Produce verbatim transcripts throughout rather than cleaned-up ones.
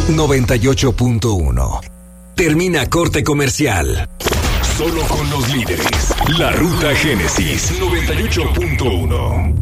noventa y ocho punto uno. Termina corte comercial. Solo con los líderes. La Ruta Génesis noventa y ocho punto uno.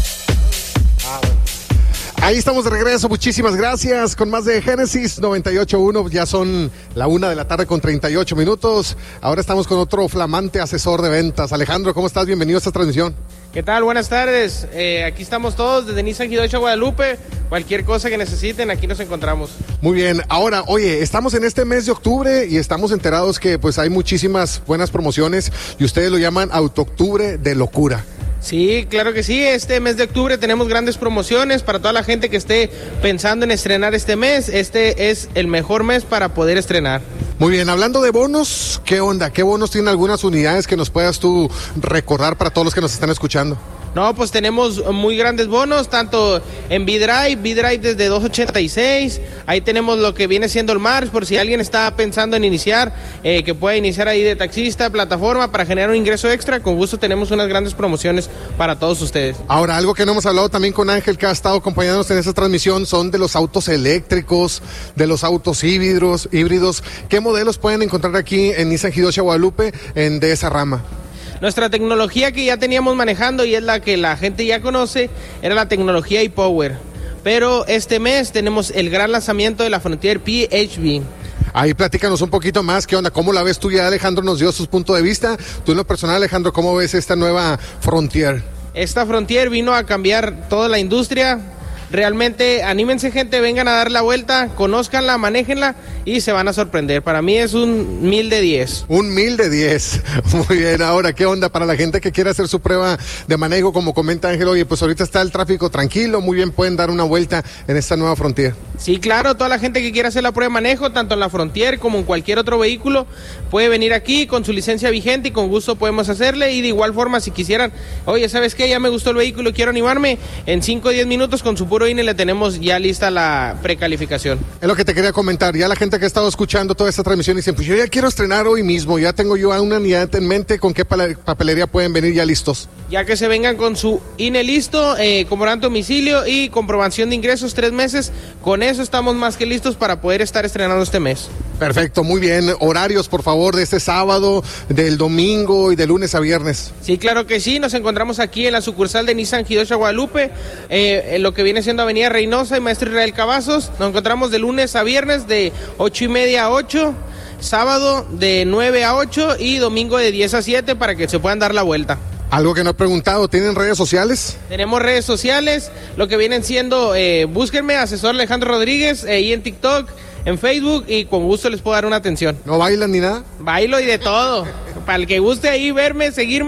Ahí estamos de regreso, muchísimas gracias con más de Génesis noventa y ocho punto uno, ya son la una de la tarde con treinta y ocho minutos, ahora estamos con otro flamante asesor de ventas. Alejandro, ¿cómo estás? Bienvenido a esta transmisión. ¿Qué tal? Buenas tardes, eh, aquí estamos todos desde Nissan Hidoshi Guadalupe, cualquier cosa que necesiten, aquí nos encontramos. Muy bien, ahora, oye, estamos en este mes de octubre y estamos enterados que pues hay muchísimas buenas promociones y ustedes lo llaman Autoctubre de locura. Sí, claro que sí, este mes de octubre tenemos grandes promociones para toda la gente que esté pensando en estrenar este mes. Este es el mejor mes para poder estrenar. Muy bien, hablando de bonos, ¿qué onda? ¿Qué bonos tienen algunas unidades que nos puedas tú recordar para todos los que nos están escuchando? No, pues tenemos muy grandes bonos, tanto en V-Drive, V-Drive desde dos ochenta y seis, ahí tenemos lo que viene siendo el Mars, por si alguien está pensando en iniciar, eh, que pueda iniciar ahí de taxista, plataforma, para generar un ingreso extra, con gusto tenemos unas grandes promociones para todos ustedes. Ahora, algo que no hemos hablado también con Ángel, que ha estado acompañándonos en esta transmisión, son de los autos eléctricos, de los autos híbridos, híbridos. ¿Qué modelos pueden encontrar aquí en Nissan Hidoshi Guadalupe en de esa rama? Nuestra tecnología que ya teníamos manejando y es la que la gente ya conoce, era la tecnología e-Power. Pero este mes tenemos el gran lanzamiento de la Frontier P H V. Ahí platícanos un poquito más, ¿qué onda? ¿Cómo la ves tú? Ya Alejandro nos dio sus puntos de vista. Tú en lo personal, Alejandro, ¿cómo ves esta nueva Frontier? Esta Frontier vino a cambiar toda la industria. Realmente, anímense gente, vengan a dar la vuelta, conózcanla, manéjenla y se van a sorprender. Para mí es un mil de diez. Un mil de diez. Muy bien, ahora, ¿qué onda? Para la gente que quiera hacer su prueba de manejo, como comenta Ángel, oye, pues ahorita está el tráfico tranquilo, muy bien, pueden dar una vuelta en esta nueva Frontier. Sí, claro, toda la gente que quiera hacer la prueba de manejo, tanto en la Frontier como en cualquier otro vehículo, puede venir aquí con su licencia vigente y con gusto podemos hacerle. Y de igual forma, si quisieran, oye, ¿sabes qué? Ya me gustó el vehículo, quiero animarme, en cinco o diez minutos con su puro I N E le tenemos ya lista la precalificación. Es lo que te quería comentar, ya la gente que ha estado escuchando toda esta transmisión dice, pues yo ya quiero estrenar hoy mismo, ya tengo yo una unidad en mente, ¿con qué papelería pueden venir ya listos? Ya que se vengan con su I N E listo, eh, comprobante domicilio y comprobación de ingresos tres meses, con eso estamos más que listos para poder estar estrenando este mes. Perfecto, muy bien. Horarios, por favor, de este sábado, del domingo y de lunes a viernes. Sí, claro que sí, nos encontramos aquí en la sucursal de Nissan Hidoshi Guadalupe, eh, en lo que viene siendo Avenida Reynosa y Maestro Israel Cavazos. Nos encontramos de lunes a viernes de ocho y media a ocho, sábado de nueve a ocho y domingo de diez a siete para que se puedan dar la vuelta. Algo que no he preguntado, ¿tienen redes sociales? Tenemos redes sociales, lo que vienen siendo, eh, búsquenme, asesor Alejandro Rodríguez, ahí eh, en TikTok, en Facebook, y con gusto les puedo dar una atención. ¿No bailan ni nada? Bailo y de todo. Para el que guste ahí verme, seguirme.